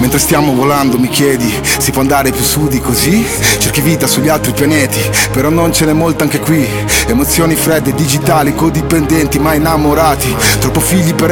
Mentre stiamo volando mi chiedi, si può andare più su di così? Cerchi vita sugli altri pianeti, però non ce n'è molta anche qui. Emozioni fredde, digitali, codipendenti, ma innamorati. Troppo figli per